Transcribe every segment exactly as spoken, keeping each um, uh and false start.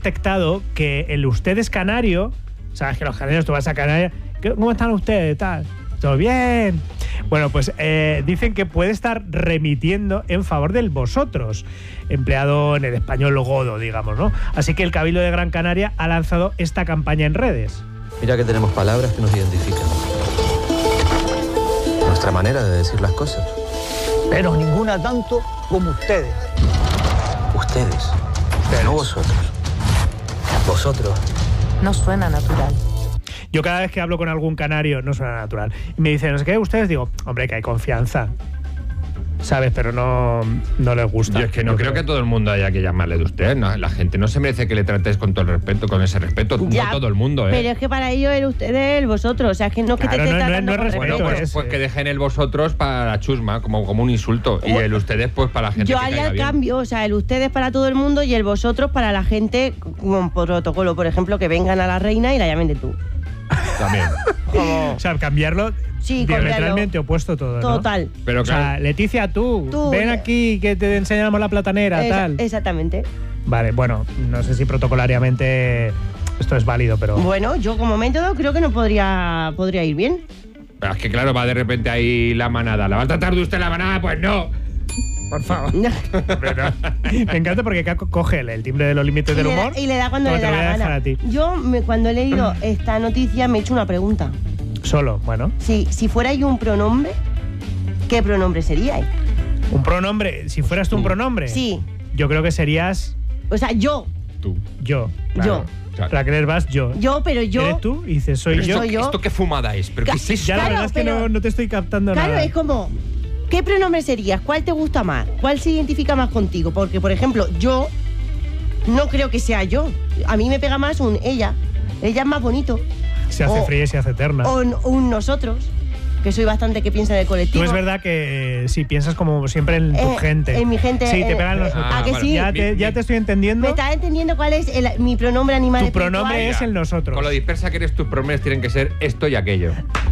detectado que el ustedes canario, sabes que los canarios tú vas a Canarias, ¿cómo están ustedes? Tal, ¿todo bien? Bueno, pues eh, dicen que puede estar remitiendo en favor del vosotros, empleado en el español godo, digamos, ¿no? Así que el Cabildo de Gran Canaria ha lanzado esta campaña en redes. Mira que tenemos palabras que nos identifican. Nuestra manera de decir las cosas. Pero ninguna tanto como ustedes. Ustedes, no vosotros. Vosotros. No suena natural. Yo cada vez que hablo con algún canario, no suena natural, y me dicen, no sé qué, ustedes, digo, hombre, que hay confianza, ¿sabes? Pero no, no les gusta. Yo es que no creo, creo que a todo el mundo haya que llamarle de usted, ¿no? La gente no se merece que le trates con todo el respeto, con ese respeto, ya, no todo el mundo, ¿eh? Pero es que para ellos el usted es el vosotros, o sea, es que no es que claro, te esté no, tratando no, no, con respeto. respeto. Bueno, pues, pues que dejen el vosotros para la chusma, como, como un insulto, y el ustedes pues para la gente Yo que haría caiga el bien. cambio, o sea, el ustedes para todo el mundo y el vosotros para la gente con protocolo, por ejemplo, que vengan a la reina y la llamen de tú. También. Como... O sea, cambiarlo sí, diametralmente opuesto todo, ¿no? Total. Pero o sea, claro, Leticia, tú, Tú, ven eh, aquí que te enseñamos la platanera, Esa- tal. Exactamente. Vale, bueno, no sé si protocolariamente esto es válido, pero... Bueno, yo como método creo que no podría, podría ir bien. pero es que claro, va de repente ahí la manada. ¿La va a tratar de usted la manada? Pues no. Por favor. Pero, me encanta porque Caco coge el, el timbre de los límites y, del le humor. da, y le da cuando pero le te da voy a la dejar gana. a ti. Yo, me, cuando he leído esta noticia, me he hecho una pregunta. Solo, bueno. Si, si fuerais un pronombre, ¿qué pronombre seríais? Un pronombre, si fueras tú un pronombre. Sí. Yo creo que serías O sea, yo. Tú. yo. Yo. Claro. Para que vas yo. Yo, pero yo... ¿Eres tú? Y dices, soy Pero yo. esto, soy yo. ¿Esto qué fumada es? ¿Pero qué es eso? Ya la Claro, verdad es que pero- no, no te estoy captando Claro, nada. es como... ¿Qué pronombre serías? ¿Cuál te gusta más? ¿Cuál se identifica más contigo? Porque, por ejemplo, yo no creo que sea yo. A mí me pega más un ella. Ella es más bonito. Se hace o- fría y se hace eterna. O un, un nosotros, que soy bastante que piensa del colectivo. Tú es verdad que eh, sí, piensas como siempre en tu Eh, gente. en mi gente, Sí, te eh, pegan los ¿a otros. que bueno, sí? Ya te, Mi- ya mi- te estoy entendiendo. ¿Me estás entendiendo cuál es el- mi pronombre animal Tu espiritual? pronombre es el nosotros. Con lo dispersa que eres, tus pronombres tienen que ser esto y aquello.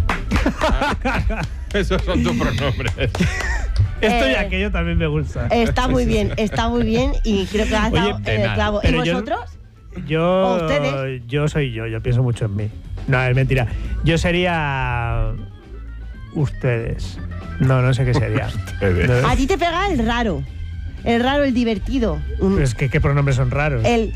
Esos son tus pronombres. Esto y Eh, aquello también me gusta. Está muy bien, está muy bien y creo que has Oye, dado en el nada. clavo. ¿Y pero yo- vosotros? Yo, ¿O ustedes? yo soy yo, yo pienso mucho en mí. No, es mentira. Yo sería ustedes. No, no sé qué sería. No, A ti te pega el raro. El raro, el divertido. Un- pero es que qué pronombres son raros. el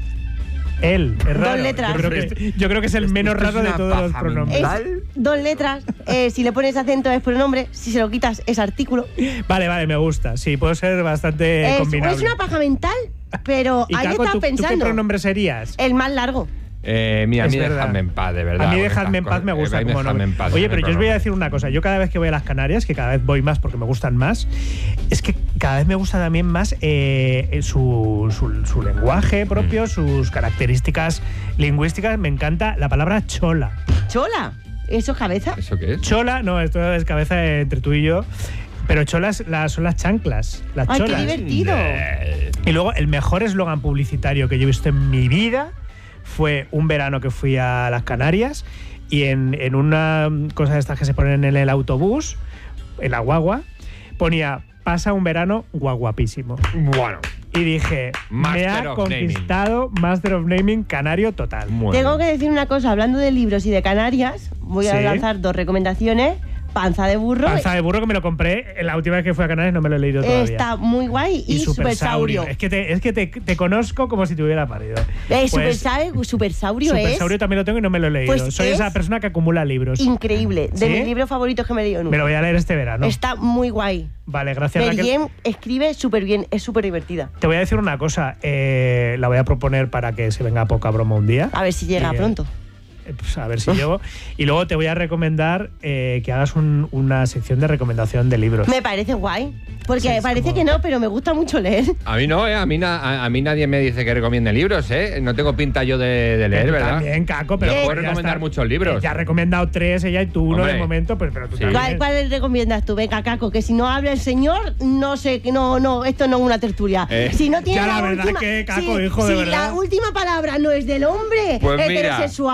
Él, es raro. letras. Yo creo que, yo creo que es el menos esto es raro de una todos los paja pronombres. es dos letras. Eh, si le pones acento es pronombre. Si se lo quitas es artículo. Vale, vale, me gusta. Sí, puedo ser bastante Es, combinable. es una paja mental, pero Y ahí Caco, estaba ¿tú, ¿tú qué pensando. pronombre serías? El más largo. Eh, mira, a Es mí verdad. dejadme en paz, de verdad. A mí con dejadme estas en paz cosas. me gusta Eh, a mí como dejadme nombre. en paz, Oye, no pero hay yo os voy a problema. decir una cosa. Yo cada vez que voy a las Canarias, que cada vez voy más porque me gustan más, es que cada vez me gusta también más eh, su, su, su lenguaje propio, Mm. sus características lingüísticas. Me encanta la palabra chola. Chola. ¿Eso es cabeza? ¿Eso qué es? Chola, no, esto es cabeza entre tú y yo. Pero cholas las, son las chanclas, las Ay, qué cholas. divertido. Eh, Y luego el mejor eslogan publicitario que yo he visto en mi vida fue un verano que fui a las Canarias y en, en una cosa de estas que se ponen en el autobús, en la guagua, ponía pasa un verano guaguapísimo. Bueno, Y dije, me Master ha of conquistado Master of Naming canario total. muy Tengo que bien. decir una cosa, hablando de libros y de Canarias, voy a Sí. lanzar dos recomendaciones. Panza de burro. Panza de burro que me lo compré la última vez que fui a Canarias, no me lo he leído todavía. Está muy guay. Y, Supersaurio. Es que, te, es que te, te conozco como si te hubiera parido. Eh, Pues, Supersau- Supersaurio es Supersaurio también lo tengo y no me lo he leído. Pues Soy es esa persona que acumula libros. increíble. De ¿Sí? mis libros favoritos que me he leído nunca. Me lo voy a leer este verano. Está muy guay. Vale, gracias, Raquel. Meriem escribe súper bien, es súper divertida. Te voy a decir una cosa. eh, la voy a proponer para que se venga a poca broma un día. A ver si llega Y, eh, pronto. Eh, pues a ver si llego. Y luego te voy a recomendar eh, que hagas un- una sección de recomendación de libros. Me parece guay. Porque Sí, es parece como- que no, pero me gusta mucho leer. A mí no, ¿eh? A mí, na- a, a mí nadie me dice que recomiende libros, ¿eh? No tengo pinta yo de, de leer, Tú ¿verdad? También, Caco, pero Yo puedo ya recomendar está. muchos libros. Eh, Ya ha recomendado tres, ella y tú uno Hombre. de momento, pues, pero tú Sí. también. ¿Cuál, cuál le recomiendas tú? Venga, Caco, que si no habla el señor, no sé, que no, no, esto no es una tertulia. Eh, si no tiene ya, la, la verdad última, que, Caco, si, hijo, de si verdad. la última palabra no es del hombre Pues mira. heterosexual en la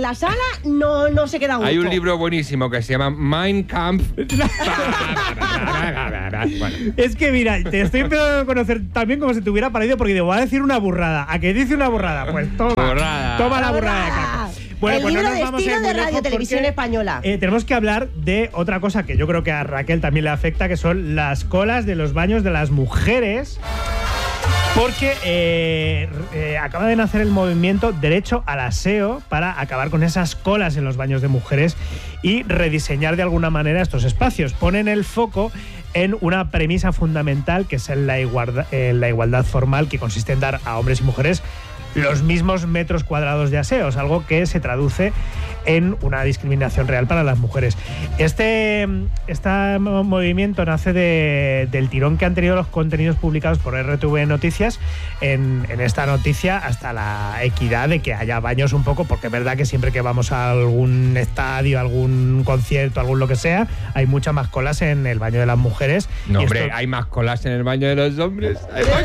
la sala no, no se queda a gusto. Hay un libro buenísimo que se llama Mein Kampf. Bueno. Es que mira, te estoy empezando a conocer también como si te hubiera parecido porque digo, voy a decir una burrada. ¿A qué dice una burrada? Pues toma. Burrada. Toma la burrada de caca. Bueno, el pues libro no nos de vamos a ir estilo muy de lejos Radio Televisión porque, Española. eh, tenemos que hablar de otra cosa que yo creo que a Raquel también le afecta, que son las colas de los baños de las mujeres. Porque eh, eh, acaba de nacer el movimiento Derecho al Aseo para acabar con esas colas en los baños de mujeres y rediseñar de alguna manera estos espacios. Ponen el foco en una premisa fundamental que es la igualdad, eh, la igualdad formal, que consiste en dar a hombres y mujeres los mismos metros cuadrados de aseos, algo que se traduce en una discriminación real para las mujeres. Este, este movimiento nace de, del tirón que han tenido los contenidos publicados por R T V Noticias en, en esta noticia, hasta la equidad de que haya baños un poco, porque es verdad que siempre que vamos a algún estadio, algún concierto, algún lo que sea, hay muchas más colas en el baño de las mujeres. No, Y hombre, esto... hay más colas en el baño de los hombres.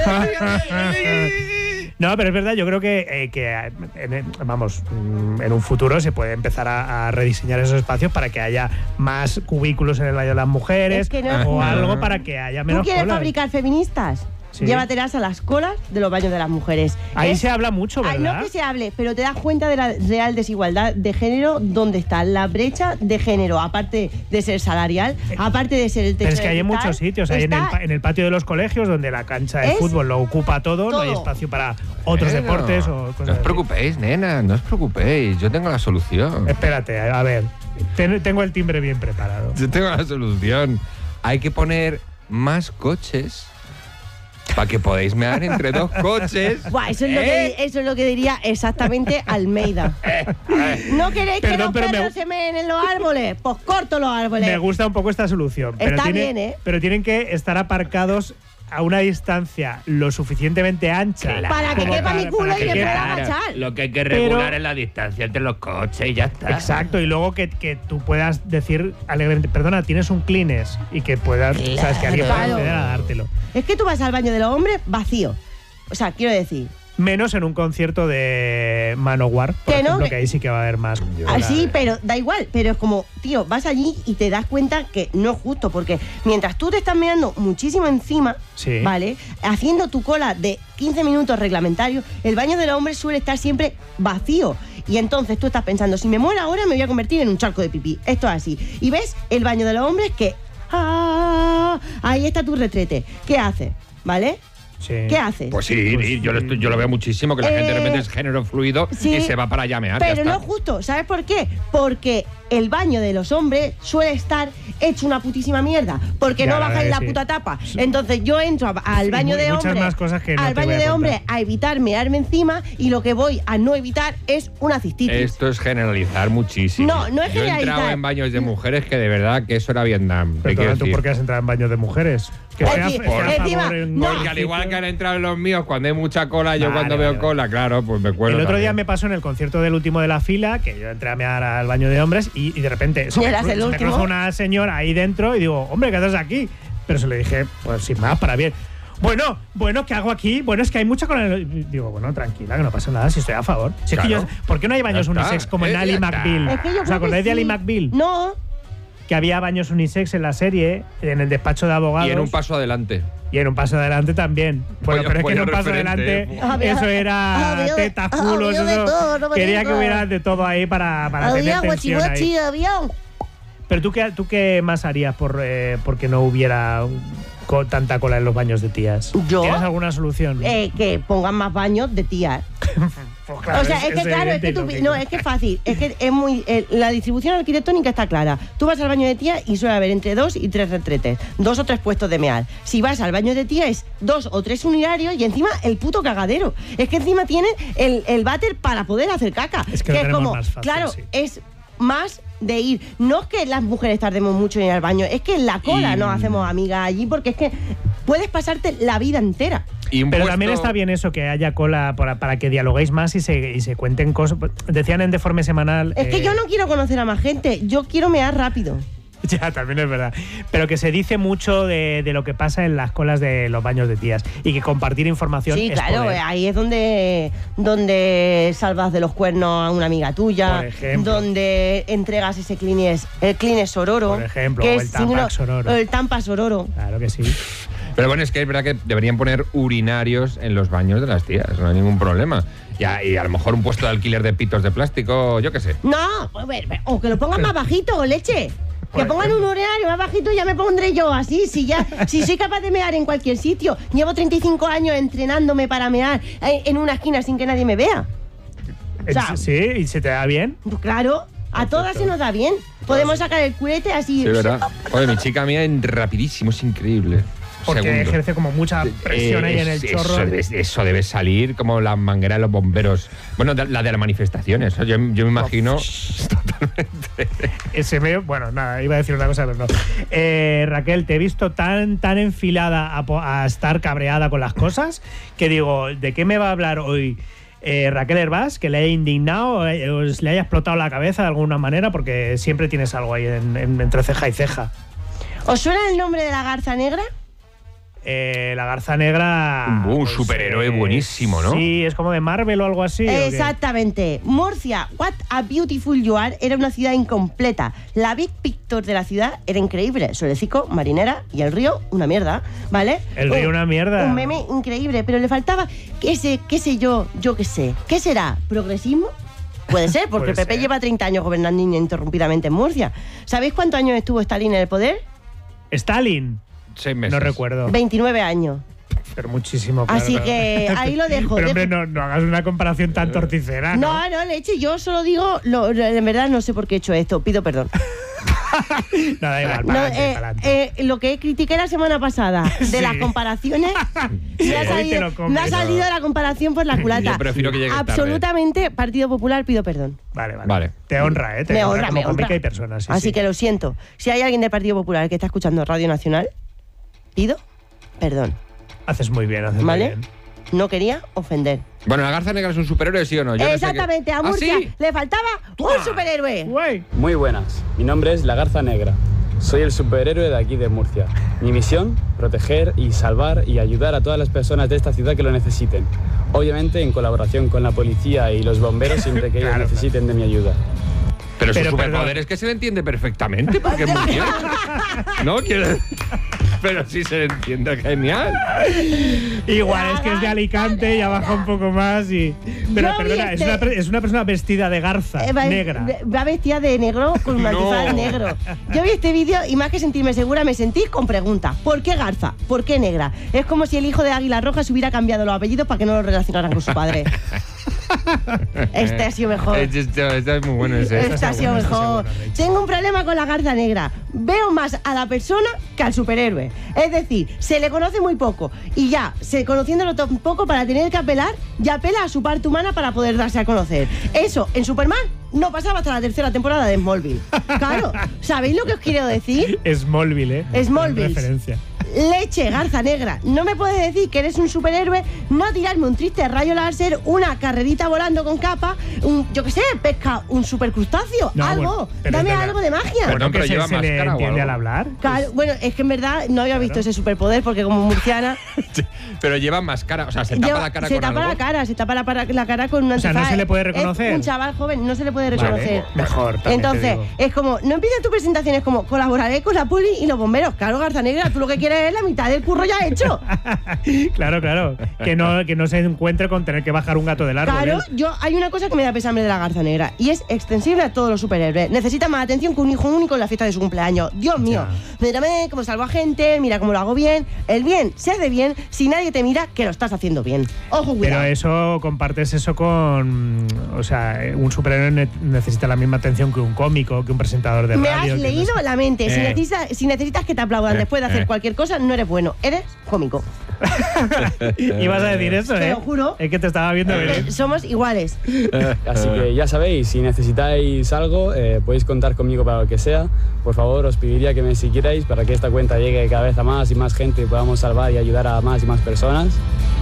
No, pero es verdad, yo creo que, eh, que en, vamos, en un futuro se puede empezar a, a rediseñar esos espacios para que haya más cubículos en el baño de las mujeres, Es que no- o Ajá. algo para que haya ¿Tú menos quieres colas. fabricar feministas? Sí. Llévatelas a las colas de los baños de las mujeres. Ahí Es- se habla mucho, Ay, ¿verdad? no que se hable, pero te das cuenta de la real desigualdad de género, dónde está la brecha de género, aparte de ser salarial, aparte de ser el techo Pero es que de hay en cristal, muchos sitios, hay en el, está- pa- en el patio de los colegios, donde la cancha de Es fútbol lo ocupa todo, no hay todo. espacio para otros Bueno, deportes o No cosas os así. preocupéis, nena, no os preocupéis. Yo tengo la solución. Espérate, a ver, ten- tengo el timbre bien preparado. Yo tengo la solución. Hay que poner más coches para que podáis mear entre dos coches. Buah, eso, es lo ¿Eh? que, eso es lo que diría exactamente Almeida. ¿No queréis que Perdón, los pero me- perros se meen en los árboles? Pues corto los árboles. Me gusta un poco esta solución. Pero Está tiene- bien, ¿eh? Pero tienen que estar aparcados a una distancia lo suficientemente ancha Para que como quepa mi culo para y que me quepa- pueda agachar. Lo que hay que Pero- regular es la distancia entre los coches y ya está. Exacto, y luego que, que tú puedas decir alegremente, perdona, tienes un Kleenex, y que puedas, sabes, que alguien pueda Claro. acceder a dártelo. Es que tú vas al baño de los hombres vacío. O sea, quiero decir, Menos en un concierto de Manowar, por Que no, ejemplo, que- que ahí sí que va a haber más. así, pero da igual. Pero es como, tío, vas allí y te das cuenta que no es justo, porque mientras tú te estás mirando muchísimo encima, Sí. ¿vale? Haciendo tu cola de quince minutos reglamentarios, el baño de los hombres suele estar siempre vacío. Y entonces tú estás pensando, si me muero ahora me voy a convertir en un charco de pipí. Esto es así. Y ves el baño de los hombres que... ¡ah! Ahí está tu retrete. ¿Qué haces? ¿Vale? Sí. ¿Qué haces? Pues sí, Pues yo, lo, estoy- yo lo veo muchísimo, que la gente de repente es género fluido sí, y se va para llamear. ya Pero está. no es justo, ¿sabes por qué? Porque el baño de los hombres suele estar hecho una putísima mierda, porque Ya, no la bajáis verdad la que sí. puta tapa. Entonces yo entro a- al Sí, baño mu- de muchas hombres, más cosas que no al te baño voy a de contar. hombres a evitar mearme encima, y lo que voy a no evitar es una cistitis. Esto es generalizar muchísimo. No, no es Yo he entrado generalizar. en baños de mujeres que de verdad que eso era Vietnam. ¿Qué Perdona, quiero ¿tú decir? por qué has entrado en baños de mujeres? Que Es sea- decir, sea a encima, favor en- no. Porque al igual que han entrado en los míos, cuando hay mucha cola, yo Vale, cuando vale, veo vale. cola, claro, pues me cuelo. El otro día también. me pasó en el concierto del último de la fila, que yo entré a mear al baño de hombres y, y de repente se ¿Y me, eras cru- el se me último? cruzó una señora ahí dentro y digo, hombre, ¿qué haces aquí? Pero se le dije, pues sin más, para bien. Bueno, bueno, ¿qué hago aquí? Bueno, es que hay mucha cola. en el-". Digo, bueno, tranquila, que no pasa nada, si estoy a favor. Si es que Claro. yo, ¿por qué no hay baños Ya está. unisex como en Eh, Ali ya está. McBeal? Es que yo ¿Os creo acordáis que de Ali sí. McBeal? No, Que había baños unisex en la serie, en el despacho de abogados. Y en un paso adelante. Y en un paso adelante también. Bueno, Pollo- pero es que en pollo un paso referente. adelante Había- eso era había- tetas, culos, había de eso. todo, no me Quería que digas. hubiera de todo ahí para, para había tener tensión ahí. guachihuachi, había... Pero tú qué, tú qué más harías por eh, porque no hubiera co- tanta cola en los baños de tías. ¿Yo? ¿Tienes alguna solución? Eh, que pongan más baños de tías. Pues claro, O sea, es, que claro, es evidente que y tú, lógico. no, es que es fácil, es que es muy, eh, la distribución arquitectónica está clara. Tú vas al baño de tía y suele haber entre dos y tres retretes, dos o tres puestos de mear. Si vas al baño de tía es dos o tres unitarios y encima el puto cagadero. Es que encima tiene el, el váter para poder hacer caca. Es que lo es tenemos como, más fácil, claro, sí. es más de ir. No es que las mujeres tardemos mucho en ir al baño, es que en la cola Y- nos hacemos amigas allí, porque es que puedes pasarte la vida entera. Y un Pero puesto- también está bien eso, que haya cola para, para que dialoguéis más y se, y se cuenten cosas. Decían en Deforme Semanal. Es que eh, yo no quiero conocer a más gente, yo quiero mear rápido. Ya, también es verdad. Pero que se dice mucho de, de lo que pasa en las colas de los baños de tías y que compartir información Sí, es claro, poder. ahí es donde, donde salvas de los cuernos a una amiga tuya, Por ejemplo. donde entregas ese Kleenex, el Kleenex Sororo, Por ejemplo, que o es el Tampax signo- Sororo. o el Tampax Sororo. Claro que sí. Pero bueno, es que es verdad que deberían poner urinarios en los baños de las tías, no hay ningún problema. Y a, y a lo mejor un puesto de alquiler de pitos de plástico, yo qué sé. No, pues, ver, ver, o que lo pongan más bajito, leche. Que Por pongan un horario más bajito y ya me pondré yo así. Si ya, si soy capaz de mear en cualquier sitio. Llevo treinta y cinco años entrenándome para mear en en una esquina sin que nadie me vea. O sea, Sí, ¿y se te da bien? Pues claro, a todas se nos da bien. Podemos sacar el culete así. Sí, ¿verdad? Oye, mi chica mía en rapidísimo, es increíble. Porque Segundo. ejerce como mucha presión Eh, ahí en el es- chorro. Eso debe, eso debe salir como la manguera de los bomberos. Bueno, de- la de las manifestaciones. Yo, yo me imagino totalmente. Ese medio, bueno, nada, iba a decir una cosa, pero no. Eh, Raquel, te he visto tan, tan enfilada a, po- a estar cabreada con las cosas que digo, ¿de qué me va a hablar hoy eh, Raquel Hervás? Que le haya indignado, eh, os le haya explotado la cabeza de alguna manera, porque siempre tienes algo ahí en- en- entre ceja y ceja. ¿Os suena el nombre de la garza negra? Eh, la garza negra. Un superhéroe buenísimo, ¿no? Sí, es como de Marvel o algo así. ¿o qué? Exactamente. Murcia, what a beautiful you are, era una ciudad incompleta. La big picture de la ciudad era increíble. Solecito, marinera y el río, una mierda, ¿vale? El río, Un- una mierda. Un meme increíble, pero le faltaba, qué sé, qué sé yo, yo qué sé. ¿Qué será? ¿Progresismo? Puede ser, porque Puede Pepe ser. lleva treinta años gobernando ininterrumpidamente en Murcia. ¿Sabéis cuántos años estuvo Stalin en el poder? Stalin. Seis meses. No recuerdo. veintinueve años. Pero muchísimo. claro, Así claro. que ahí lo dejo. Pero hombre, dejo- no, no hagas una comparación tan torticera, ¿no? No, no, leche, yo solo digo, lo, lo- en verdad no sé por qué he hecho esto, pido perdón. No, da igual, No, pa'lante, eh, pa'lante. eh, lo que critiqué la semana pasada de Sí. las comparaciones, me, ha Hoy te salido, lo comes. me ha salido la comparación por la culata. Yo prefiero que llegues tarde. Absolutamente, Partido Popular, pido perdón. Vale, vale, Vale. Te honra, ¿eh? Te me honra, honra, como me honra. cómica y persona, sí, Así sí. que lo siento. Si hay alguien del Partido Popular que está escuchando Radio Nacional, pido perdón. Haces muy bien, haces ¿Vale? muy bien. No quería ofender. Bueno, ¿la garza negra es un superhéroe, sí o no? Yo no sé qué- Exactamente, a ¿Ah, Murcia sí? le faltaba un superhéroe. Güey. Muy buenas, mi nombre es La Garza Negra. Soy el superhéroe de aquí de Murcia. Mi misión, proteger y salvar y ayudar a todas las personas de esta ciudad que lo necesiten. Obviamente en colaboración con la policía y los bomberos siempre que ellos Claro, necesiten de mi ayuda. Pero, Pero, su superpoder perdón. es que se le entiende perfectamente, porque es muy bien. ¿No? Quiero- Pero sí se le entiende genial. Igual es que es de Alicante y ya baja un poco más y. Pero Yo vi perdona, es, este- una, per- es una persona vestida de garza Eh, va, negra. va vestida de negro con un No. antifaz negro. Yo vi este vídeo y más que sentirme segura me sentí con pregunta. ¿Por qué garza? ¿Por qué negra? Es como si el hijo de Águila Roja se hubiera cambiado los apellidos para que no lo relacionaran con su padre. Este ha sido mejor. Este, este- este es muy bueno ese. Este ha sido bueno, este ha sido mejor. bueno, Rich. Tengo un problema con la garza negra. Veo más a la persona que al superhéroe. Es decir, se le conoce muy poco. Y ya, se conociéndolo tan poco para tener que apelar, ya apela a su parte humana para poder darse a conocer. Eso, en Superman, no pasaba hasta la tercera temporada de Smallville. Claro, ¿sabéis lo que os quiero decir? Smallville, ¿eh? Smallville. En referencia. Leche, garza negra. No me puedes decir que eres un superhéroe, no tirarme un triste rayo láser, una carrerita volando con capa, un, yo qué sé, pesca, un supercrustáceo, No, algo. bueno, pero Dame es verdad. algo de magia. Bueno, Bueno, pero que se, lleva se le máscara o entiende algo. al hablar. Claro, bueno, es que en verdad no había visto ese superpoder porque como murciana Pero lleva máscara, o sea, se tapa lleva- la cara se con tapa algo. la cara, se tapa la, para- la cara con un O sea, antifaz. ¿no se le puede Es reconocer? un chaval joven, no se le puede Vale, reconocer. mejor, también te Entonces, digo. es como, no empieces tu presentación, es como, colaboraré con la poli y los bomberos. Claro, garza negra, tú lo que quieres es la mitad del curro ya hecho. Claro, claro. Que no, que no se encuentre con tener que bajar un gato del árbol. Claro, ¿eh? yo hay una cosa que me da pesambre de la garza negra y es extensible a todos los superhéroes. Necesita más atención que un hijo único en la fiesta de su cumpleaños. Dios mío, mírame cómo salvo a gente, mira cómo lo hago bien. El bien se hace bien si nadie te mira que lo estás haciendo bien. Ojo, cuidado. Pero eso, compartes eso con. O sea, un superhéroe ne- necesita la misma atención que un cómico, que un presentador de Me radio. has que leído no sé. la mente. Si, Eh. necesitas, si necesitas que te aplaudan Eh, después de hacer eh. cualquier cosa, no eres bueno. Eres cómico. Ibas a decir eso, Te ¿eh? lo juro. Es que te estaba viendo Eh, venir. Somos iguales. Así que ya sabéis, si necesitáis algo, eh, podéis contar conmigo para lo que sea. Por favor, os pediría que me siguierais para que esta cuenta llegue cada vez a más y más gente y podamos salvar y ayudar a más y más personas.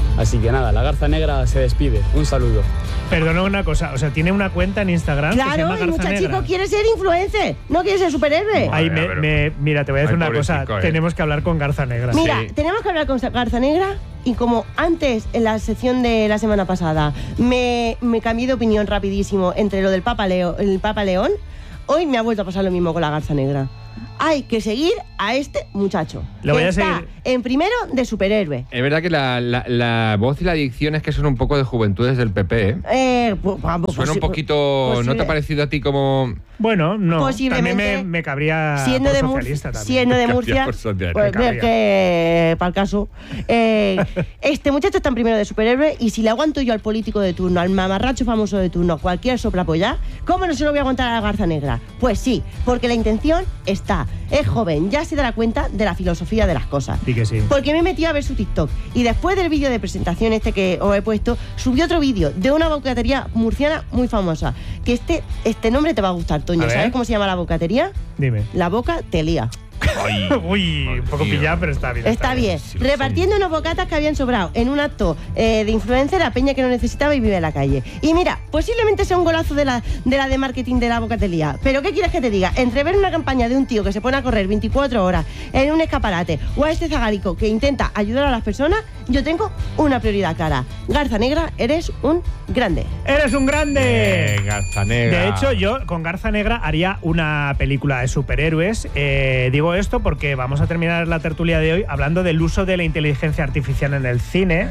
Así que nada, la Garza Negra se despide. Un saludo. Perdona una cosa, o sea, tiene una cuenta en Instagram que se Claro, llama el Garza muchachico Negra. quiere ser influencer, no quiere ser superhéroe. Ay, Vaya, me, pero- me- mira, te voy a decir Ay, una cosa. pobrecito, eh. Tenemos que hablar con Garza Negra. Mira, Sí. tenemos que hablar con Garza Negra y como antes en la sección de la semana pasada me, me cambié de opinión rapidísimo entre lo del Papa, Leo, el Papa León, hoy me ha vuelto a pasar lo mismo con la Garza Negra. Hay que seguir a este muchacho. Lo voy que a está seguir. en primero de superhéroe. Es verdad que la, la- la voz y la dicción es que son un poco de juventudes del P P, ¿eh? Eh, pues, vamos, Suena un posi- poquito... ¿No te posible- ha parecido a ti como...? Bueno, no. Posiblemente, También me, me cabría siendo por de, Mur- socialista también. siendo de Me cabría Murcia, por socialista. pues Me cabría. es que para el caso, eh, este muchacho está en primero de superhéroe y si le aguanto yo al político de turno, al mamarracho famoso de turno, cualquier soplapolla, ¿cómo no se lo voy a aguantar a la Garza Negra? Pues sí, porque la intención está, es joven, ya se dará cuenta de la filosofía de las cosas. Sí que sí. Porque me he metido a ver su TikTok y después del vídeo de presentación este que os he puesto, subió otro vídeo de una bocatería murciana muy famosa. Que este, este nombre te va a gustar, Toño. A ver. ¿Sabes cómo se llama la bocatería? Dime. La Boca te lía. Ay, Uy, un poco tío. pillado, pero está bien. Está bien. Sí, lo son. Repartiendo unos bocatas que habían sobrado en un acto eh, de influencer a peña que no necesitaba y vive en la calle. Y mira, posiblemente sea un golazo de la de, la de marketing de la bocatería. Pero ¿qué quieres que te diga? Entre ver una campaña de un tío que se pone a correr veinticuatro horas en un escaparate o a este zagalico que intenta ayudar a las personas, yo tengo una prioridad clara. Garza Negra, eres un grande. ¡Eres un grande! Eh, Garza Negra. De hecho, yo con Garza Negra haría una película de superhéroes. Eh, digo esto porque vamos a terminar la tertulia de hoy hablando del uso de la inteligencia artificial en el cine.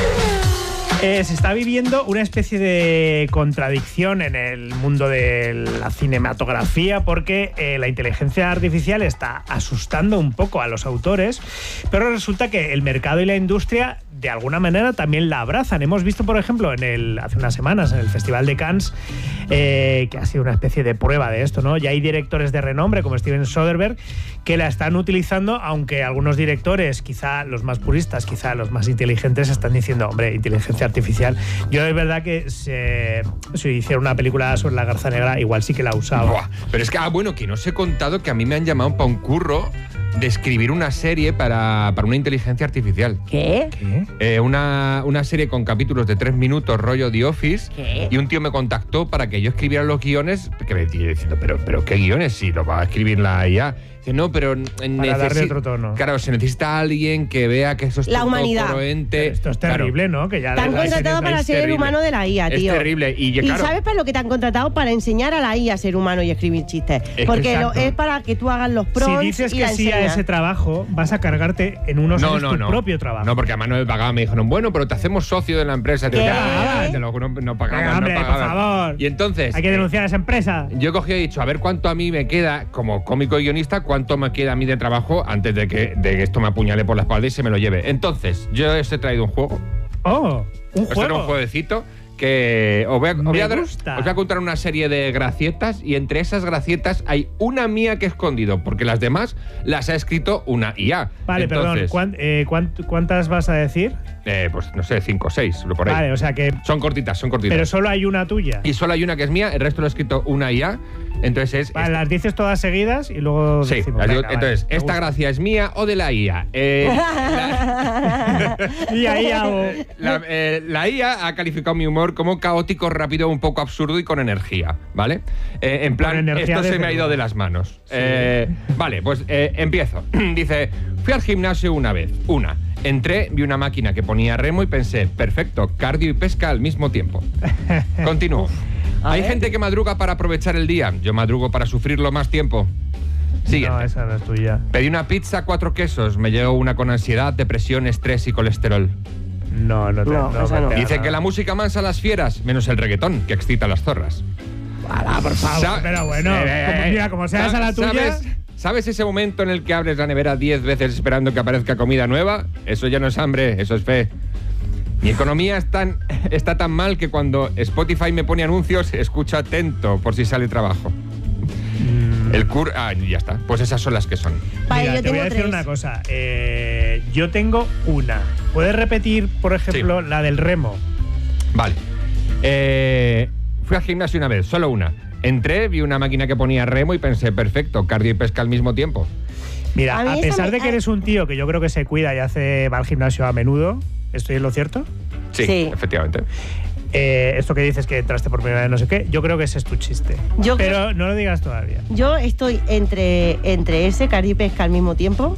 Eh, se está viviendo una especie de contradicción en el mundo de la cinematografía porque eh, la inteligencia artificial está asustando un poco a los autores, pero resulta que el mercado y la industria de alguna manera también la abrazan. Hemos visto, por ejemplo, en el, hace unas semanas en el Festival de Cannes, eh, que ha sido una especie de prueba de esto, ¿no? Ya hay directores de renombre como Steven Soderbergh que la están utilizando, aunque algunos directores, quizá los más puristas, quizá los más inteligentes, están diciendo, hombre, inteligencia artificial. Yo es verdad que se, si hiciera una película sobre la Garza Negra, igual sí que la usaba. Buah, pero es que, ah, bueno, que no os he contado que a mí me han llamado para un curro de escribir una serie para, para una inteligencia artificial. ¿Qué? ¿Qué? Eh, una, una serie con capítulos de tres minutos, rollo The Office. ¿Qué? Y un tío me contactó para que yo escribiera los guiones, que me decía diciendo, pero, pero ¿qué guiones? Si lo va a escribir la I A. Dice, no, pero Para darle otro tono. Claro, se necesita alguien que vea que eso es La todo humanidad. congruente. Esto es Claro. terrible, ¿no? Que ya Te han la- la- contratado para es ser el terrible. humano de la I A, Es tío. terrible. Y, yo, ¿Y claro, sabes para lo que te han contratado? Para enseñar a la I A a ser humano y escribir chistes. Es- Porque lo- exacto. es para que tú hagas los prompts Si dices y que la sí a enseñas. ese trabajo, vas a cargarte en unos no, años no, tu no. propio trabajo. No, porque a Manuel pagaba me dijeron, bueno, pero te hacemos socio de la empresa. Te, ¿Qué? Ah, te lo juro, no pagaba, Venga, hombre, no por pagaba. favor. Y entonces, Hay que eh, denunciar a esa empresa. yo he cogido y he dicho, a ver cuánto a mí me queda como cómico y guionista, cuánto me queda a mí de trabajo antes de que, de que esto me apuñale por la espalda y se me lo lleve. Entonces, yo os he traído un juego. Oh, un Os he traído juego. un jueguecito que os voy, a, os, voy a Me dar- gusta. os voy a contar una serie de gracietas y entre esas gracietas hay una mía que he escondido, porque las demás las ha escrito una I A. Vale, Entonces, perdón. ¿cuán- eh, cuánt- ¿Cuántas vas a decir? eh, pues no sé, cinco o seis, por ahí. Vale, o sea que. Son cortitas, son cortitas. Pero solo hay una tuya. Y solo hay una que es mía, el resto lo ha escrito una I A. Entonces es. Vale, las dices todas seguidas y luego. Sí, decimos, las digo- venga, entonces, vale, me ¿esta gusta. gracia es mía o de la I A? Eh, la, Y ahí hago. la- eh, la I A ha calificado mi humor como caótico, rápido, un poco absurdo y con energía, ¿vale? Eh, en plan, energía, esto se desde me ha ido luego. de las manos. Eh, vale, pues eh, empiezo. Dice, fui al gimnasio una vez, una. Entré, vi una máquina que ponía remo y pensé, perfecto, cardio y pesca al mismo tiempo. Continúo. A Hay ver. gente que madruga para aprovechar el día. Yo madrugo para sufrirlo más tiempo. Siguiente. No, esa no es tuya. Pedí una pizza, cuatro quesos. Me llegó una con ansiedad, depresión, estrés y colesterol. No, no te. No, esa no. me Dice pega que la nada. música mansa a las fieras, menos el reggaetón, que excita a las zorras. Ala, por favor. Sa- Pero bueno, Eh, como, eh, mira, como sea esa la tuya. ¿Sabes, ¿Sabes ese momento en el que abres la nevera diez veces esperando que aparezca comida nueva? Eso ya no es hambre, eso es fe. Mi economía es tan- está tan mal que cuando Spotify me pone anuncios, escucho atento por si sale trabajo. El cur... Ah, ya está. Pues esas son las que son. Vale, Mira, yo te voy tengo a decir tres. una cosa. Eh, yo tengo una. ¿Puedes repetir, por ejemplo, la del remo? Vale. Eh, fui al gimnasio una vez, solo una. Entré, vi una máquina que ponía remo y pensé, perfecto, cardio y pesca al mismo tiempo. Mira, A mí a, esa pesar me- de que a- eres un tío que yo creo que se cuida y hace va al gimnasio a menudo, ¿Estoy en lo cierto? Sí, Sí. efectivamente. Eh, esto que dices que entraste por primera vez, no sé qué, yo creo que ese es tu chiste. Yo Pero creo- no lo digas todavía. Yo estoy entre, entre ese, Cardi y Pesca al mismo tiempo.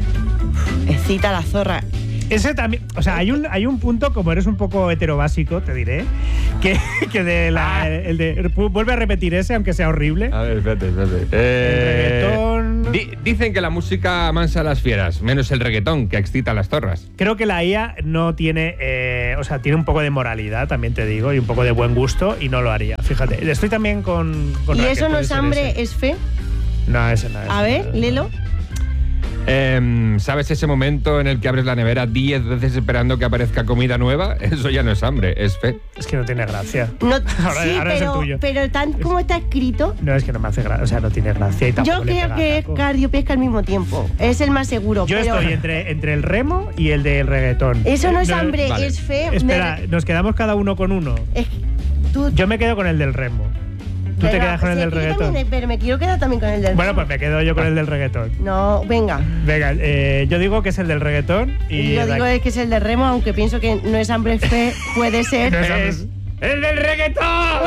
Excita la zorra. Ese también, o sea, hay un, hay un punto, como eres un poco heterobásico, te diré, que, que de la, el de, vuelve a repetir ese, aunque sea horrible. A ver, espérate, espérate. Eh, reggaetón. di- dicen que la música amansa a las fieras, menos el reggaetón, que excita a las zorras. Creo que la I A no tiene, eh, o sea, tiene un poco de moralidad, también te digo, y un poco de buen gusto, y no lo haría. Fíjate, estoy también con. con ¿Y Raquel, eso no puede es ser hambre, ese. es fe? No, ese no es. A ver, léelo. Em, ¿Sabes ese momento en el que abres la nevera diez veces esperando que aparezca comida nueva? Eso ya no es hambre, es fe. Es que no tiene gracia. No, Ahora- sí, ahora es el pero, tuyo. pero tan como está escrito, No, es que no me hace gracia, o sea, no tiene gracia y tampoco yo le creo pega que es taco. cardio pesca al mismo tiempo. Es el más seguro. Yo pero estoy entre, entre el remo y el del reggaetón. Eso no Eh, es hambre, vale. es fe. Espera, Me- nos quedamos cada uno con uno. es que tú, Yo me quedo con el del remo. ¿Tú te venga, quedas con el sí, del yo reggaetón? también, pero me quiero quedar también con el del Bueno, pues me quedo yo con el del reggaetón. No, venga. Venga, eh, yo digo que es el del reggaetón y... Y yo digo Ra- es que es el de remo, aunque pienso que no es hambre, es fe. Puede ser. No es hambre. ¡Es el del reggaetón!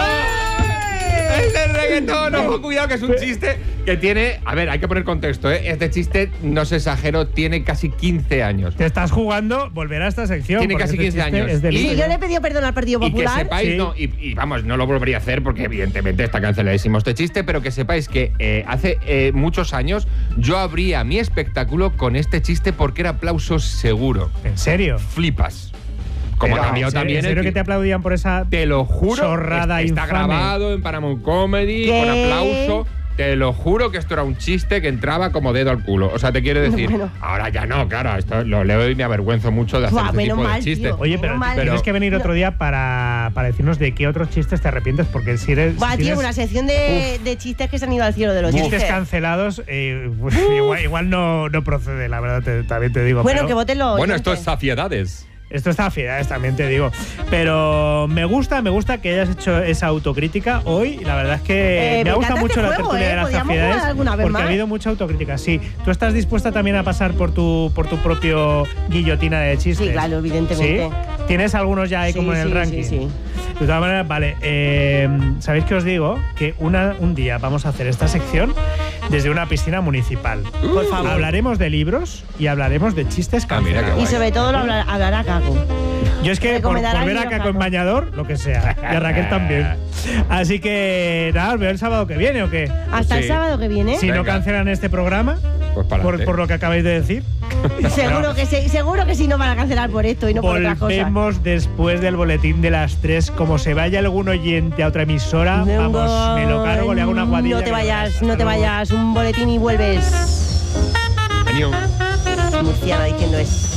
¡El del reggaetón! Ojo, cuidado, que es un chiste que tiene... A ver, hay que poner contexto, ¿eh? Este chiste, no se exagero, tiene casi quince años. Te estás jugando volver a esta sección. Tiene porque casi este quince chiste años. es de Y- libro. Sí, yo le he pedido perdón al Partido Y que Popular. sepáis, Sí. no, y, y vamos, no lo volvería a hacer porque evidentemente está canceladísimo este chiste, pero que sepáis que eh, hace eh, muchos años yo abría mi espectáculo con este chiste porque era aplauso seguro. ¿En serio? Flipas. Como Pero, cambió ¿en serio- también ¿En el serio que- que te aplaudían por esa...? Te lo juro, Chorrada es- está infame. grabado en Paramount Comedy, ¿Qué? con aplauso. Te lo juro que esto era un chiste que entraba como dedo al culo. O sea, te quiero decir, Bueno. ahora ya no, claro, esto lo leo y me avergüenzo mucho de hacer Buah, este menos tipo mal, de chistes. tío. Oye, pero, Menos mal. tienes Pero- que venir otro día para, para decirnos de qué otros chistes te arrepientes, porque si eres... Buah, si tío, tienes una sección de, de chistes que se han ido al cielo de los chistes chistes. cancelados, eh, pues, igual, igual no, no procede, la verdad, te- también te digo. Bueno, pero- que voten los Bueno, esto es oyentes. saciedades. Esto está afiedades, también te digo. Pero me gusta, me gusta que hayas hecho esa autocrítica hoy. La verdad es que Eh, me, me gusta encanta mucho este la juego, tertulia ¿eh? de las Podríamos afiedades. jugar alguna vez Porque más. ha habido mucha autocrítica, sí. ¿Tú estás dispuesta también a pasar por tu, por tu propio guillotina de chistes? Sí, claro, evidentemente. ¿Sí? ¿Tienes algunos ya ahí Sí, como en el sí, ranking? sí, sí. De todas maneras, vale. eh, ¿Sabéis qué os digo? Que una, un día vamos a hacer esta sección desde una piscina municipal. Por favor. Hablaremos de libros y hablaremos de chistes Ah, mira qué cancelados. Y sobre todo lo hablar- hablará Caco. Yo es que por, Recomendará por ver a libros, Caco en Caco. bañador, lo que sea. Y a Raquel también. Así que nada, os veo el sábado que viene o qué. Hasta el Sí. sábado que viene. Si no Venga. cancelan este programa, Pues para por, por lo que acabáis de decir, Seguro que sí, seguro que sí nos van a cancelar por esto y no por otras cosas. volvemos después del boletín de las tres. Como se vaya algún oyente a otra emisora, vamos, me lo cargo, le hago una guadilla. No te que me vayas, vas. no te Hasta luego. vayas. Un boletín y vuelves. Adiós. Murciana diciendo es.